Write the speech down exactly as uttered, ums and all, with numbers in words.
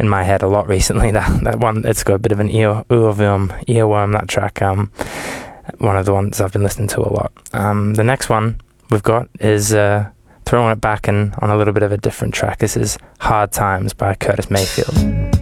in my head a lot recently. That that one, it's got a bit of an ear earworm, earworm. That track, um, one of the ones I've been listening to a lot. Um, the next one we've got is uh, throwing it back in on a little bit of a different track. This is "Hard Times" by Curtis Mayfield.